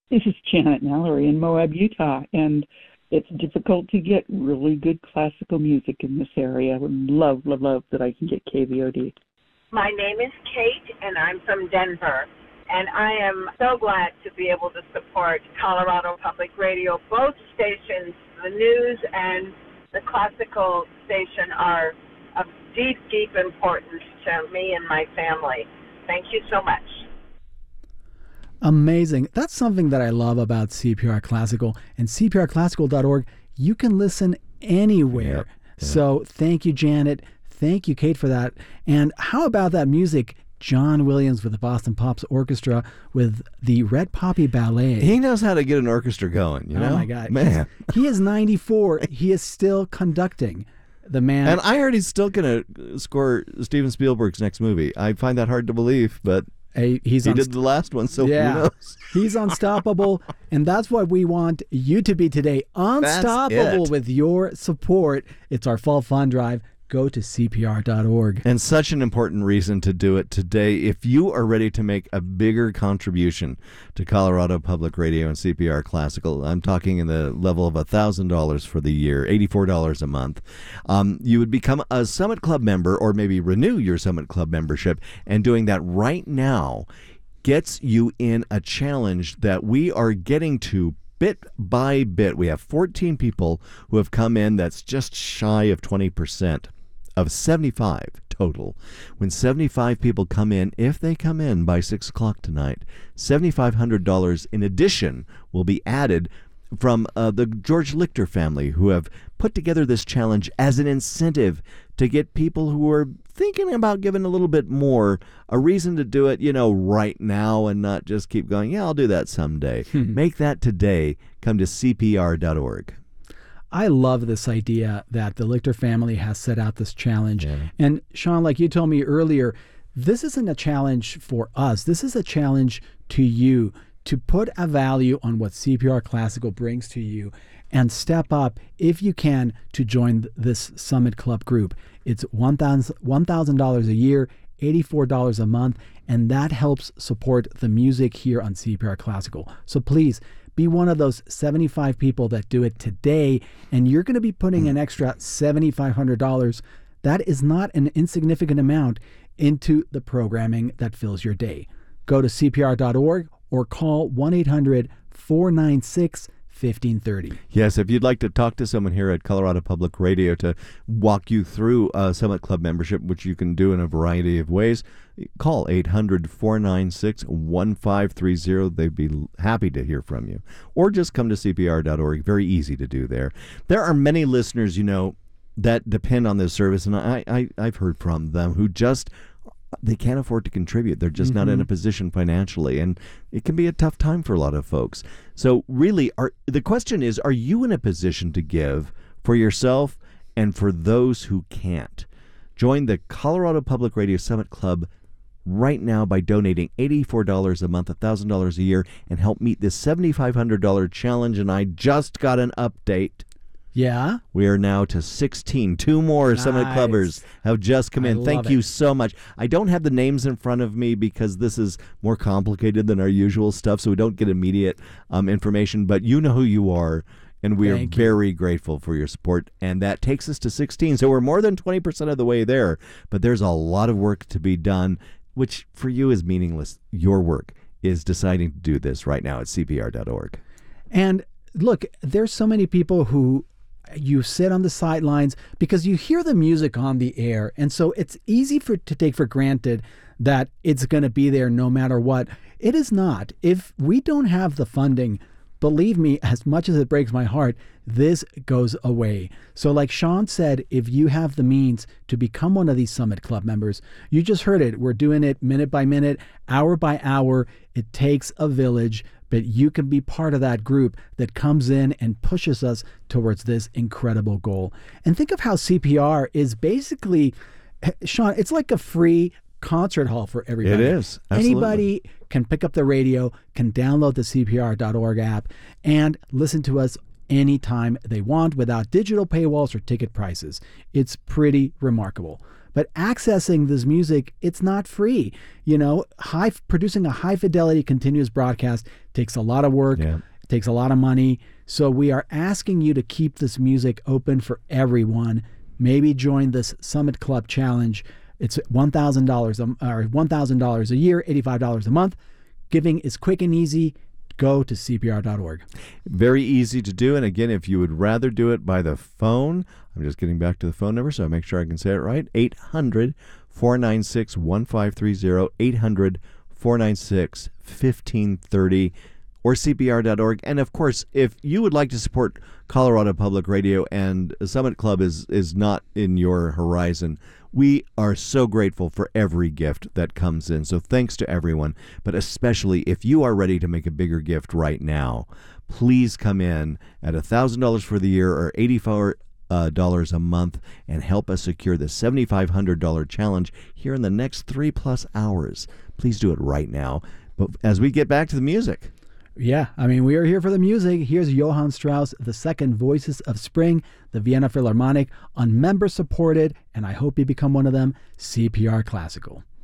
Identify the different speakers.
Speaker 1: This is Janet Mallory in Moab, Utah, and it's difficult to get really good classical music in this area. I would love that I can get KVOD.
Speaker 2: My name is Kate, and I'm from Denver, and I am so glad to be able to support Colorado Public Radio. Both stations, the news and the classical station, are of deep, deep importance to me and my family. Thank you so much.
Speaker 3: Amazing. That's something that I love about CPR Classical. And CPRClassical.org, you can listen anywhere. Yep. So thank you, Janet. Thank you, Kate, for that. And how about that music? John Williams with the Boston Pops Orchestra with the Red Poppy Ballet.
Speaker 4: He knows how to get an orchestra going, you know?
Speaker 3: Oh, my God.
Speaker 4: Man.
Speaker 3: He is 94. He is still conducting. The man.
Speaker 4: And I heard he's still going to score Steven Spielberg's next movie. I find that hard to believe, but he did the last one, so
Speaker 3: yeah,
Speaker 4: who knows?
Speaker 3: He's unstoppable, and that's what we want you to be today. Unstoppable with your support. It's our Fall Fund Drive. Go to CPR.org.
Speaker 4: And such an important reason to do it today. If you are ready to make a bigger contribution to Colorado Public Radio and CPR Classical, I'm talking in the level of $1,000 for the year, $84 a month, you would become a Summit Club member or maybe renew your Summit Club membership. And doing that right now gets you in a challenge that we are getting to bit by bit. We have 14 people who have come in. That's just shy of 20%. Of 75 total. When 75 people come in, if they come in by 6 o'clock tonight, $7,500 in addition will be added from the George Lichter family, who have put together this challenge as an incentive to get people who are thinking about giving a little bit more a reason to do it, right now, and not just keep going, yeah, I'll do that someday. Make that today. Come to CPR.org.
Speaker 3: I love this idea that the Lichter family has set out this challenge. Yeah. And Sean, like you told me earlier, this isn't a challenge for us. This is a challenge to you to put a value on what CPR Classical brings to you and step up, if you can, to join this Summit Club group. It's $1,000 a year, $84 a month, and that helps support the music here on CPR Classical. So please, be one of those 75 people that do it today, and you're going to be putting an extra $7,500. That is not an insignificant amount into the programming that fills your day. Go to CPR.org or call 1-800-496-1530.
Speaker 4: Yes, if you'd like to talk to someone here at Colorado Public Radio to walk you through Summit Club membership, which you can do in a variety of ways, call 800-496-1530. They'd be happy to hear from you. Or just come to CPR.org. Very easy to do there. There are many listeners, that depend on this service, and I've heard from them who just they can't afford to contribute. They're just not in a position financially, and it can be a tough time for a lot of folks. So really, the question is, are you in a position to give for yourself and for those who can't? Join the Colorado Public Radio Summit Club right now by donating $84 a month, $1,000 a year, and help meet this $7,500 challenge. And I just got an update.
Speaker 3: Yeah?
Speaker 4: We are now to 16. 2 more Summit Clubbers have just come in. Thank you so much. I don't have the names in front of me because this is more complicated than our usual stuff, so we don't get immediate information, but you know who you are, and we are very grateful for your support. And that takes us to 16. So we're more than 20% of the way there, but there's a lot of work to be done, which for you is meaningless. Your work is deciding to do this right now at CPR.org.
Speaker 3: And look, there's so many people who you sit on the sidelines because you hear the music on the air, and so it's easy to take for granted that it's going to be there no matter what. It is not. If we don't have the funding, believe me, as much as it breaks my heart, this goes away. So like Sean said, if you have the means to become one of these Summit Club members, you just heard it. We're doing it minute by minute, hour by hour. It takes a village, but you can be part of that group that comes in and pushes us towards this incredible goal. And think of how CPR is basically, Sean, it's like a free concert hall for everybody.
Speaker 4: It is. Absolutely.
Speaker 3: Anybody can pick up the radio, can download the CPR.org app, and listen to us anytime they want without digital paywalls or ticket prices. It's pretty remarkable. But accessing this music, it's not free. You know, producing a high fidelity continuous broadcast takes a lot of work.
Speaker 4: Yeah.
Speaker 3: It takes a lot of money. So we are asking you to keep this music open for everyone. Maybe join this Summit Club Challenge. It's $1,000 a year, $85 a month. Giving is quick and easy. Go to CPR.org.
Speaker 4: Very easy to do. And again, if you would rather do it by the phone, I'm just getting back to the phone number so I make sure I can say it right. 800-496-1530, 800-496-1530, or CPR.org. And of course, if you would like to support Colorado Public Radio and Summit Club is not in your horizon, we are so grateful for every gift that comes in. So thanks to everyone, but especially if you are ready to make a bigger gift right now, please come in at $1,000 for the year or $84 a month and help us secure the $7,500 challenge here in the next 3+ hours. Please do it right now. But as we get back to the music.
Speaker 3: Yeah, I mean, we are here for the music. Here's Johann Strauss, the second Voices of Spring, the Vienna Philharmonic, on member-supported, and I hope you become one of them, CPR Classical.